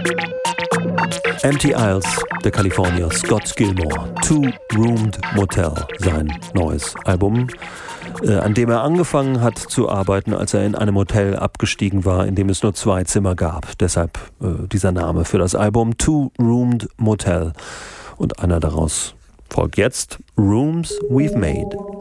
Empty Isles, der Kalifornier Scott Gilmore, Two-Roomed Motel, sein neues Album, an dem er angefangen hat zu arbeiten, als er in einem Hotel abgestiegen war, in dem es nur 2 Zimmer gab. Deshalb dieser Name für das Album, Two-Roomed Motel. Und einer daraus folgt jetzt, Rooms We've Made.